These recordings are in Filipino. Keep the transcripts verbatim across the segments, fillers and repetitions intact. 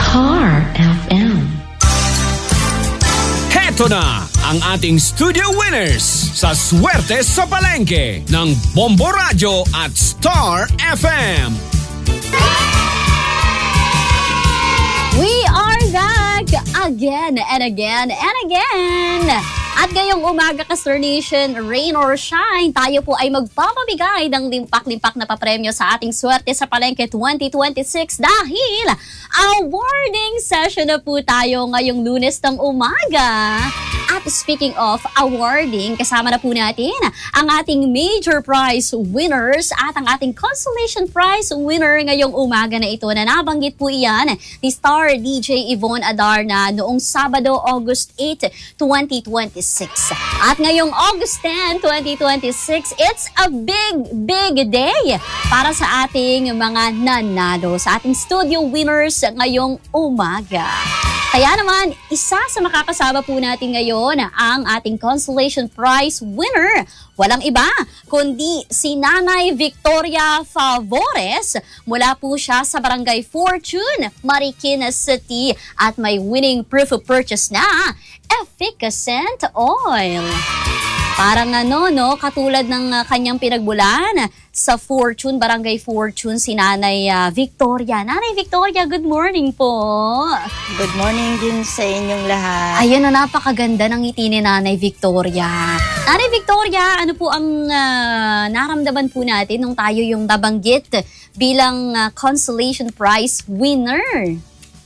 Star F M. Heto na ang ating studio winners sa Swerte sa Palengke ng Bombo Radio at Star F M. We are back again and again and again. At ngayong umaga, Kastar Nation, rain or shine, tayo po ay magpapabigay ng limpak-limpak na papremyo sa ating Swerte sa Palengke twenty twenty-six dahil awarding session na po tayo ngayong Lunes ng umaga. At speaking of awarding, kasama na po natin ang ating major prize winners at ang ating consolation prize winner ngayong umaga na ito na nabanggit po iyan ni Star D J Yvonne Adarna noong Sabado, August eighth, twenty twenty-six. At ngayong August tenth, twenty twenty-six, it's a big, big day para sa ating mga nanalo, sa ating studio winners ngayong umaga. Kaya naman, isa sa makakasama po natin ngayon ang ating consolation prize winner. Walang iba, kundi si Nanay Victoria Favores. Mula po siya sa Barangay Fortune, Marikina City. At may winning proof of purchase na Efficacent Oil. Parang ano, no, katulad ng uh, kanyang pinagbulan sa Fortune, Barangay Fortune, si Nanay uh, Victoria. Nanay Victoria, good morning po. Good morning din sa inyong lahat. Ayun na, napakaganda ng ngiti ni Nanay Victoria. Nanay Victoria, ano po ang uh, naramdaman po natin nung tayo yung nabanggit bilang uh, consolation prize winner?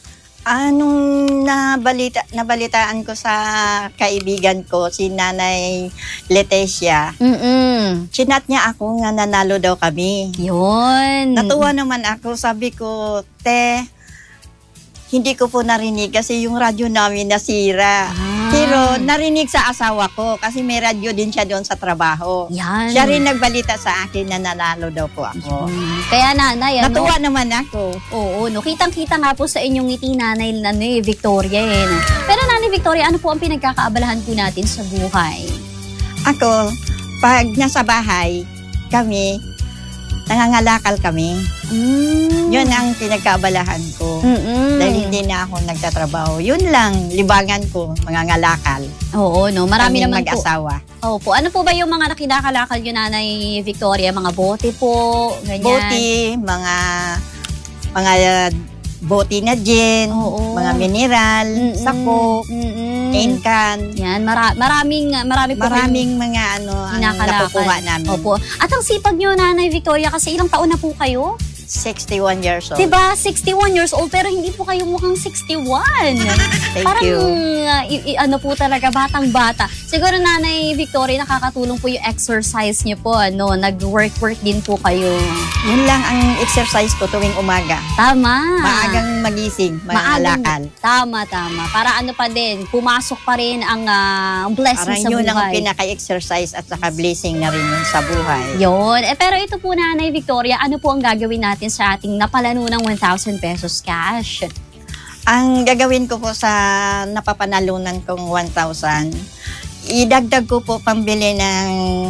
Anong nabalita, nabalitaan ko sa kaibigan ko, si Nanay Leticia, Mm-mm. chinat niya ako nga nanalo daw kami. Yun. Natuwa naman ako, sabi ko, te, hindi ko po narinig kasi yung radyo namin nasira. Ah. Pero narinig sa asawa ko kasi may radyo din siya doon sa trabaho. Yan. Siya rin nagbalita sa akin na nanalo daw po ako. Hmm. Kaya nanay, ano? Natuwa naman ako. Oo, no. Kitang-kita nga po sa inyong ngiti, Nanay ano, eh, Victoria. Eh, no? Pero Nanay Victoria, ano po ang pinagkakaabalahan po natin sa buhay? Ako, pag nasa bahay, kami, nangangalakal kami. Mm. Yun ang pinagkaabalahan ko. Mm-mm. Dahil hindi na ako nagtatrabaho. Yun lang, libangan ko, mangangalakal. Oo, no. Marami Kaming naman mag-asawa. po. Opo. Ano po ba yung mga nakinakalakal yun, Nanay Victoria? Mga bote po, ganyan? Bote, mga, mga uh, bote na gin, Oo. mga mineral, Mm-mm. sako, Mm-mm. paint can. Yan, mara- maraming, marami po Maraming mga ano, ang kinakalakal. nakukuha namin. Opo. At ang sipag nyo, Nanay Victoria, kasi ilang taon na po kayo? sixty-one years old. Diba? sixty-one years old, pero hindi po kayo mukhang sixty-one. Thank Parang, you. uh, i- i- ano po talaga, batang-bata. Siguro, Nanay Victoria, nakakatulong po yung exercise niyo po, ano, nag-work-work din po kayo. Yun lang ang exercise ko tuwing umaga. Tama. Maagang magising, Maagang- mangalakal. Tama, tama. Para ano pa din, pumasok pa rin ang uh, blessing Parang sa yun buhay. ang pinaka-exercise at saka blessing na rin yun sa buhay. Yun. Eh, pero ito po, Nanay Victoria, ano po ang gagawin natin sa ating napalano ng one thousand pesos cash? Ang gagawin ko po sa napapanalunan kong one thousand, idagdag ko po pambili ng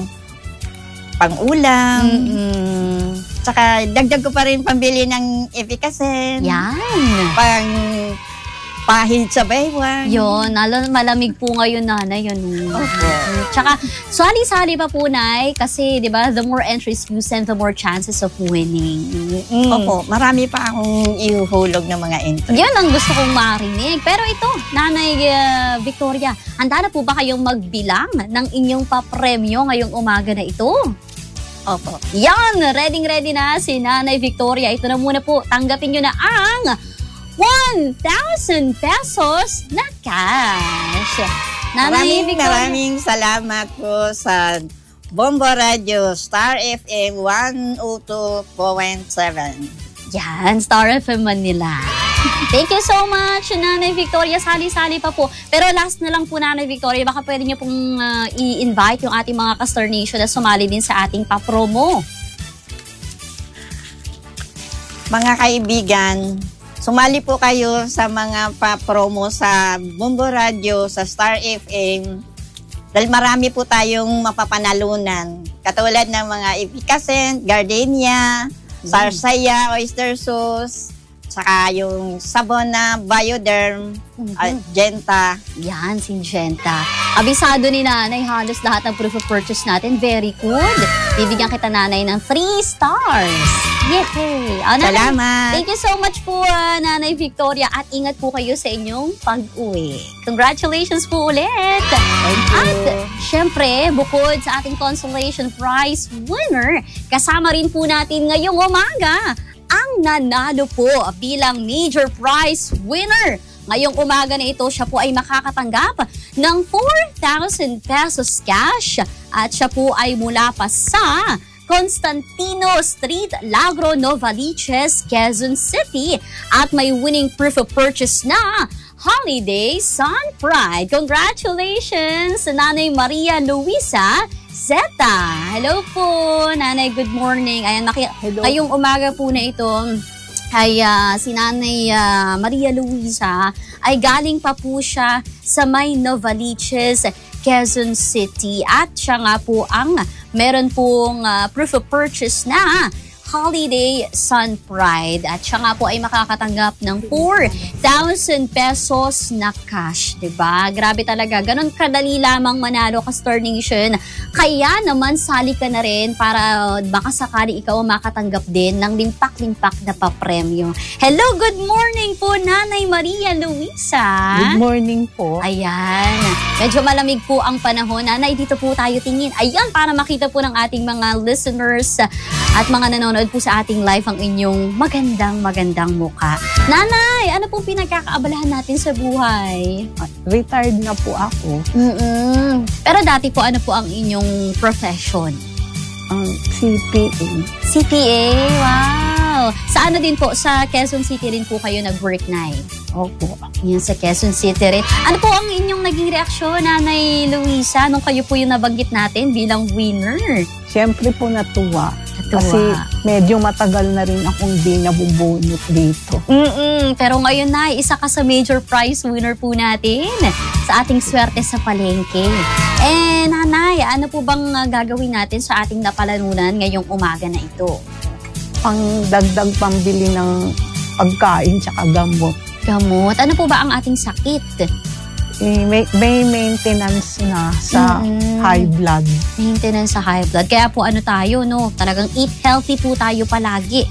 pang-ulam. Mm-mm. Saka dagdag ko pa rin pambili ng Efficacent. Yan. Pang pahid sa baywang. Yun, lalo malamig po ngayon, Nanay, yun. Opo. Tsaka, sali-sali pa po, Nay, kasi, di ba, the more entries you send, the more chances of winning. Mm. Opo, marami pa akong ihuhulog ng mga entry. Yun ang gusto kong marinig. Pero ito, Nanay uh, Victoria, handa na po ba kayong magbilang ng inyong papremyo ngayong umaga na ito? Opo. Yan, ready-ready na si Nanay Victoria. Ito na muna po, tanggapin nyo na ang one thousand pesos na cash. Nanay Maraming Victoria. maraming salamat po sa Bombo Radio Star F M one oh two point seven. Yan, Star F M Manila. Thank you so much, Nanay Victoria. Sali-sali pa po. Pero last na lang po, Nanay Victoria, baka pwede niyo pong uh, i-invite yung ating mga Kastar Nation na sumali din sa ating pa-promo. Mga kaibigan, sumali po kayo sa mga pa-promo sa Bombo Radio, sa Star F M. Dahil marami po tayong mapapanalunan. Katulad ng mga Efficacent, Gardenia, Sarsaya, oyster sauce, saka yung sabon na Bioderm, Mhm. uh, Genta. Yan, Syngenta. Abisado ni nanay, halos lahat ng proof of purchase natin. Very good. Bibigyan kita nanay ng three stars. Yay! Oh, nanay, Salamat. thank you so much po, ah, Nanay Victoria. At ingat po kayo sa inyong pag-uwi. Congratulations po ulit. Thank you. At syempre, bukod sa ating consolation prize winner, kasama rin po natin ngayong umaga ang nanalo po bilang major prize winner. Ngayong umaga na ito, siya po ay makakatanggap ng four thousand pesos cash at siya po ay mula pa sa Constantino Street, Lagro, Novaliches, Quezon City at may winning proof of purchase na Holiday Sun Pride. Congratulations, Nanay Maria Luisa Zeta. Hello po, Nanay. Good morning. Ayan, maki- Hello. ngayong umaga po na ito, ay ah, si Nanay ah, Maria Luisa ay galing pa po siya sa may Novaliches, Quezon City. At siya nga po ang meron pong ah, proof of purchase na Holiday Sun Pride. At siya nga po ay makakatanggap ng four thousand pesos na cash. Diba? Grabe talaga. Ganon kadali lamang manalo ka, Star Nation. Kaya naman sali ka na rin para baka sakali ikaw ang makatanggap din ng limpak-limpak na papremyo. Hello, good morning po, Nanay Maria Luisa. Good morning po. Ayan. Medyo malamig po ang panahon. Nanay, dito po tayo tingin. Ayan, para makita po ng ating mga listeners at mga nanonood po sa ating live ang inyong magandang magandang muka. Nanay, ano pong pinagkakaabalahan natin sa buhay? Retired na po ako. Mm-mm. Pero dati po, ano po ang inyong profession? Ang C P A. C P A? Wow! Sa ano din po? Sa Quezon City rin po kayo nag-work, Nay? Opo. Yan, sa Quezon City rin. Ano po ang inyong naging reaksyon, Nanay Luisa, nung kayo po yung nabanggit natin bilang winner? Siyempre po natuwa. Natuwa. Kasi medyo matagal na rin akong di nabubunot dito. Mm-mm. Pero ngayon na, isa ka sa major prize winner po natin sa ating swerte sa palengke. Eh, Nanay, ano po bang uh, gagawin natin sa ating napalanunan ngayong umaga na ito? Pang dagdag pambili ng pagkain tsaka gamot. Gamot. Ano po ba ang ating sakit? Eh, may, may maintenance na sa Mm-mm. high blood. Maintenance sa high blood. Kaya po ano tayo, no? Talagang eat healthy po tayo palagi.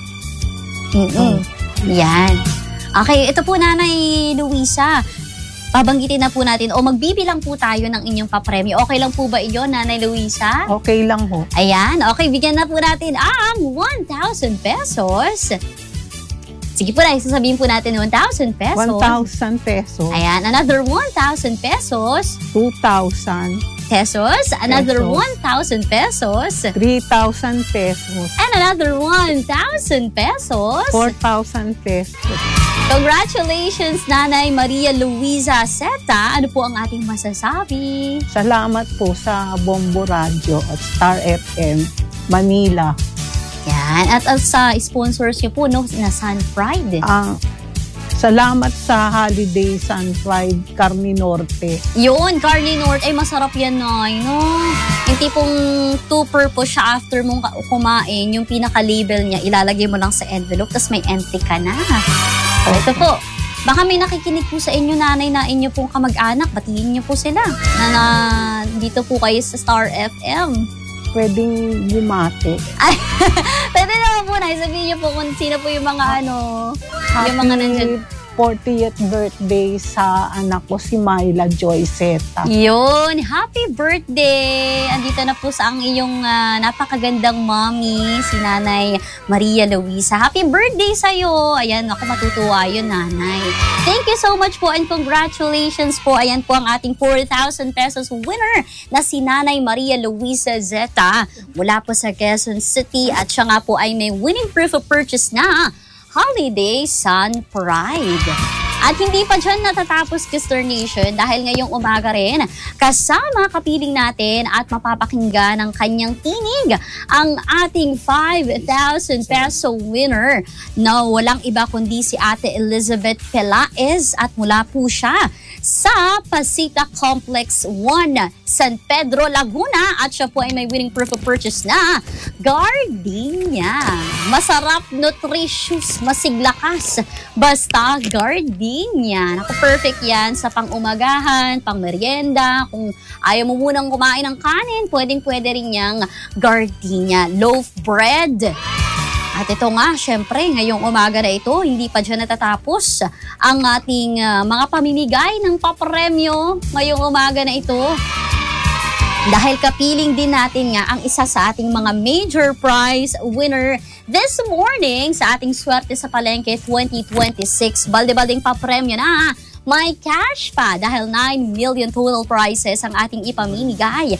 Mm-mm. Yan. Okay, ito po, Nanay Luisa. Babanggitin na po natin o magbibilang po tayo ng inyong papremyo. Okay lang po ba iyon, Nanay Luisa? Okay lang ho. Ayan. Okay, bigyan na po natin ang one thousand pesos. Sige po na, sasabihin po natin one thousand pesos. one thousand pesos. Ayan, another one thousand pesos. two thousand. Pesos. Another Pesos. one thousand pesos. three thousand pesos. And another one thousand pesos. four thousand pesos. Congratulations, Nanay Maria Luisa Zeta. Ano po ang ating masasabi? Salamat po sa Bombo Radio at Star F M Manila. Yan. At uh, sa sponsors niyo po, no, na Sun Pride. Ang salamat sa Holiday Sun Pride Carne Norte. Yun, Carne Norte. Ay, masarap yan, Nay, no? Yung tipong two-purpose siya after mong ka- kumain, yung pinaka-label niya, ilalagay mo lang sa envelope, tapos may empty ka na. So, ito po. Baka may nakikinig po sa inyo, Nanay, na inyo pong kamag-anak. Batiin niyo po sila. Na, na dito po kayo sa Star F M. Pwedeng bumate. Ay, pwede naman po, Nay. Sabihin niyo po kung sino po yung mga ano, yung mga nandyan. fortieth birthday sa anak ko, si Myla Joy Zeta. Yun, happy birthday! Andito na po sa ang iyong ah, napakagandang mommy, si Nanay Maria Luisa. Happy birthday sa'yo! Ayan, ako matutuwa yun, Nanay. Thank you so much po and congratulations po. Ayan po ang ating four thousand pesos winner na si Nanay Maria Luisa Zeta mula po sa Quezon City at siya nga po ay may winning proof of purchase na Holiday Sun Pride. At hindi pa dyan natatapos, Kister Nation, dahil ngayong umaga rin, kasama kapiling natin at mapapakinggan ng kanyang tinig ang ating five thousand peso winner na walang iba kundi si Ate Elizabeth Pelaez at mula po siya sa Pasita Complex one, San Pedro, Laguna, at siya po ay may winning proof of purchase na gardenia. Masarap, nutritious, masiglakas, basta gardenia. Naku, perfect yan sa pang-umagahan, pang-merienda. Kung ayaw mo munang kumain ng kanin, pwedeng-pwede rin yung gardenia. Loaf bread. At ito nga, syempre, ngayong umaga na ito, hindi pa dyan natatapos ang ating uh, mga pamimigay ng papremyo ngayong umaga na ito. Dahil kapiling din natin nga ang isa sa ating mga major prize winner this morning sa ating Swerte sa Palengke twenty twenty-six. Balde-baldeng papremyo na, may cash pa dahil nine million total prizes ang ating ipamimigay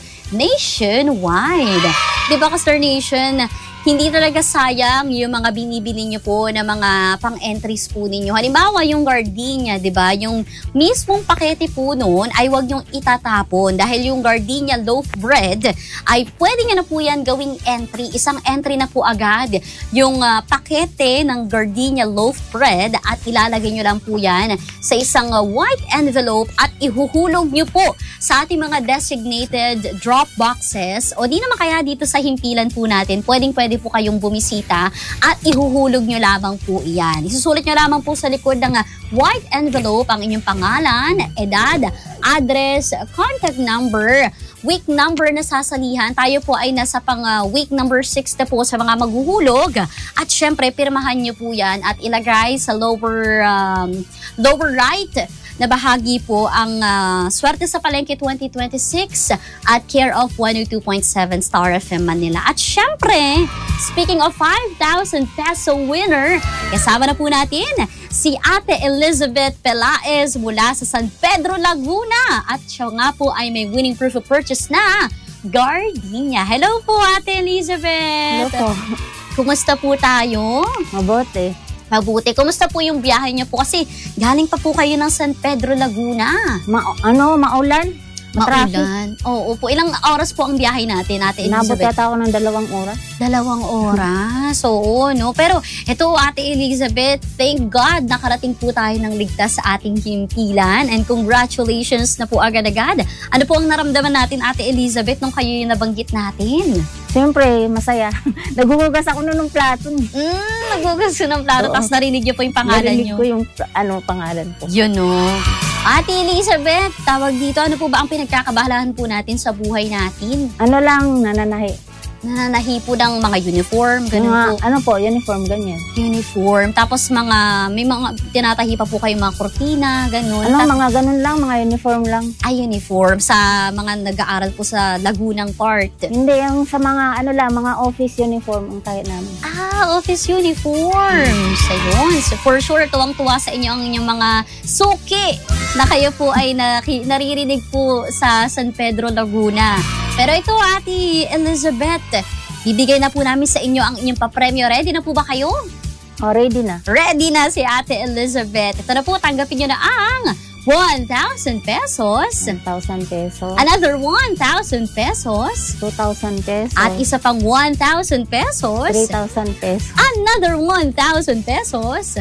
nationwide. Diba, Kister Nation? Hindi talaga sayang yung mga binibili nyo po na mga pang-entries po ninyo. Halimbawa, yung gardenia, di ba? Yung mismong pakete po noon ay huwag nyong itatapon dahil yung gardenia loaf bread ay pwede nyo na po yan gawing entry. Isang entry na po agad yung uh, pakete ng gardenia loaf bread at ilalagay nyo lang po yan sa isang uh, white envelope at ihuhulog nyo po sa ating mga designated drop boxes o di naman kaya dito sa himpilan po natin, pwedeng-pwede po kayong bumisita at ihuhulog nyo lamang po iyan. Isusulit nyo lamang po sa likod ng white envelope ang inyong pangalan, edad, address, contact number, week number na sasalihan. Tayo po ay nasa pang uh, week number six na po sa mga maghuhulog. At syempre, pirmahan nyo po yan at ilagay sa lower, um, lower right na bahagi po ang uh, Swerte sa Palengke twenty twenty-six at care of one oh two point seven Star F M Manila. At syempre, speaking of five thousand peso winner, kasama na po natin si Ate Elizabeth Pelaez mula sa San Pedro, Laguna. At siya nga po ay may winning proof of purchase na gardenia. Hello po, Ate Elizabeth. Hello po. Kumusta po tayo? Mabuti. Mabuti. Kumusta po yung biyahe niyo po? Kasi galing pa po kayo ng San Pedro, Laguna. Ma ano, maulan? Maulan. Oo po. Ilang oras po ang biyahe natin, Ate Inabot Elizabeth? yata ako ng dalawang oras. Dalawang oras. Oo, no? Pero ito, Ate Elizabeth, thank God nakarating po tayo ng ligtas sa ating himpilan. And congratulations na po agad-agad. Ano po ang naramdaman natin, Ate Elizabeth, nung kayo yung nabanggit natin? Siyempre, masaya. Naguhugas ako nun ng plato. Mm, nagugas ko ng plato, tapos narinig niyo po yung pangalan Narinig niyo. ko yung ano, pangalan ko. Yun, no? Ate Elizabeth, tawag dito, ano po ba ang pinagkakabalahan po natin sa buhay natin? Ano lang, nananahi. Nananahi po ng mga uniform, ganun Mga, po. ano po, uniform, ganyan. Uniform. Tapos mga, may mga, tinatahi pa po kayo mga kortina, ganun. Ano, Tapos, mga ganun lang, mga uniform lang. ay, uniform sa mga nag-aaral po sa Lagunang part. Hindi, yung sa mga, ano lang, mga office uniform ang tayo namin. Ah, office uniforms. Ayun. So for sure, tuwang-tuwa sa inyo ang inyong mga suki na kayo po ay naki, naririnig po sa San Pedro, Laguna. Pero ito, Ate Elizabeth, bibigay na po namin sa inyo ang inyong papremyo. Ready na po ba kayo? Oh, ready na. Ready na si Ate Elizabeth. Ito na po, tanggapin nyo na ang one thousand pesos. one thousand pesos. Another one thousand pesos. two thousand pesos. At isa pang one thousand pesos. three thousand pesos. Another one thousand pesos.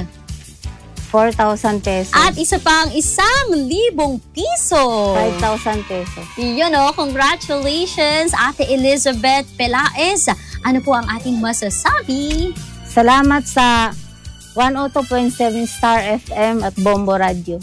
four thousand pesos. At isa pang isang libong piso. five thousand pesos. Yun o, congratulations, Ate Elizabeth Pelaez. Ano po ang ating masasabi? Salamat sa one oh two point seven Star F M at Bombo Radio.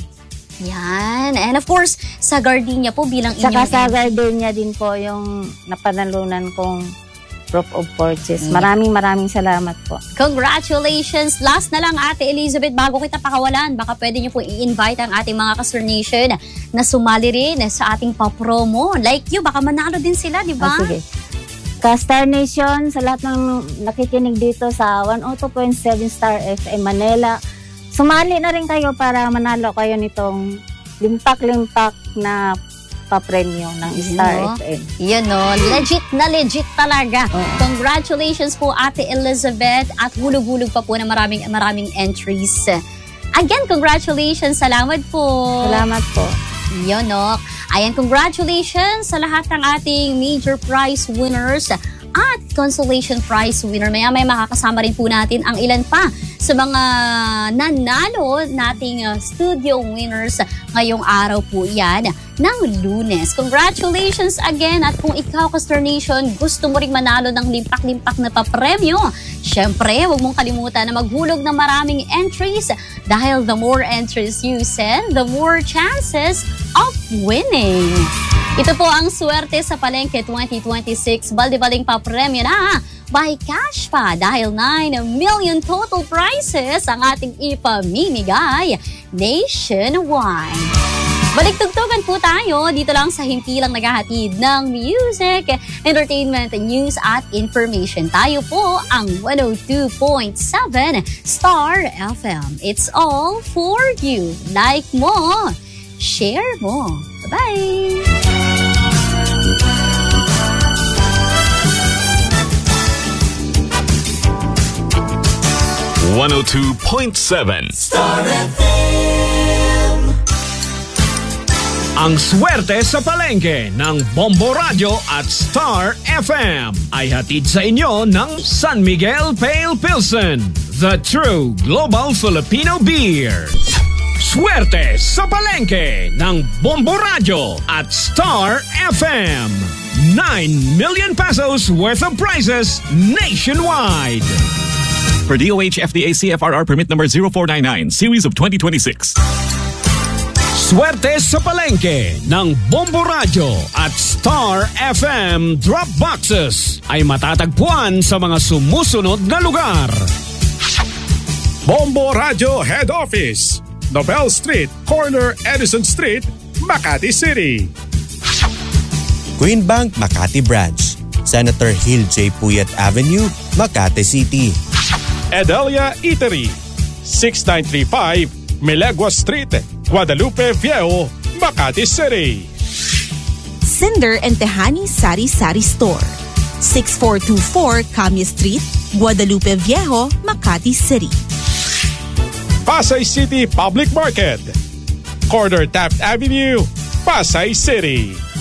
Yan. And of course, sa gardenia po bilang Saka inyong... sa gardenia din po yung napanalunan kong proof of purchase. Maraming maraming salamat po. Congratulations! Last na lang, Ate Elizabeth, bago kita pakawalan, baka pwede niyo po i-invite ang ating mga Kister Nation na sumali rin sa ating pa-promo. Like you, baka manalo din sila, di ba? Ah, sige. Ka-Star Nation, sa lahat ng nakikinig dito sa one oh two point seven Star F M Manila, sumali na rin kayo para manalo kayo nitong limpak-limpak na pa-premyo ng Star no? F M. Yan no, legit na legit talaga. Uh-huh. Congratulations po, Ate Elizabeth, at hulog-hulog pa po na maraming maraming entries. Again, congratulations. Salamat po. Salamat po. Yun, no? Ayan, congratulations sa lahat ng ating major prize winners at consolation prize winner. Maya may makakasama rin po natin ang ilan pa sa mga nanalo nating uh, studio winners ngayong araw po yan ng Lunes. Congratulations again, at kung ikaw, Kastar Nation, gusto mo ring manalo ng limpak-limpak na papremyo, syempre, huwag mong kalimutan na maghulog ng maraming entries dahil the more entries you send, the more chances of winning. Ito po ang Swerte sa Palengke twenty twenty-six. Balde-balding papremyo na by cash pa dahil nine million total prizes ang ating ipamimigay nationwide. Baliktugtugan po tayo dito lang sa himpilang naghahatid ng music, entertainment, news at information. Tayo po ang one oh two point seven Star F M. It's all for you. Like mo, share mo. Bye-bye! one oh two point seven Star F M. Ang Swerte sa Palengke ng Bombo Radio at Star F M ay hatid sa inyo ng San Miguel Pale Pilsen, the true global Filipino beer. Swerte sa Palengke ng Bombo Radio at Star F M. nine million pesos worth of prizes nationwide. For D O H F D A C F R R permit number zero four nine nine, series of twenty twenty-six. Swerte sa Palengke ng Bombo Radio at Star F M drop boxes ay matatagpuan sa mga sumusunod na lugar. Bombo Radio Head Office, Nobel Street, corner Edison Street, Makati City. Green Bank Makati Branch, Senator Hill J. Puyat Avenue, Makati City. Edelia Eatery, six nine three five Milegua Street, Guadalupe Viejo, Makati City. Cinder and Tehani Sari Sari Store, six four two four Camia Street, Guadalupe Viejo, Makati City. Pasay City Public Market, corner Taft Avenue, Pasay City.